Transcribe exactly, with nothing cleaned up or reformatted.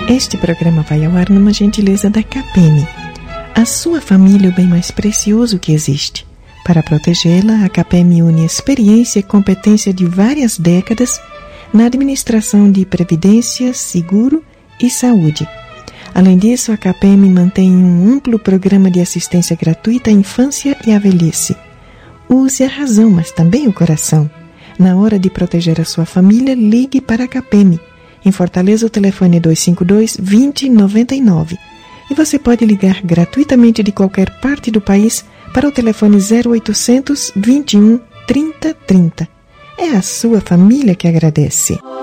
Este programa vai ao ar numa gentileza da CAPEM. A sua família é o bem mais precioso que existe. Para protegê-la, a CAPEM une experiência e competência de várias décadas na administração de previdência, seguro e saúde. Além disso, a CAPEM mantém um amplo programa de assistência gratuita à infância e à velhice. Use a razão, mas também o coração. Na hora de proteger a sua família, ligue para a CAPEM. Em Fortaleza, o telefone é dois cinco dois, dois zero nove nove. E você pode ligar gratuitamente de qualquer parte do país para o telefone zero oitocentos, vinte e um, trinta, trinta. É a sua família que agradece.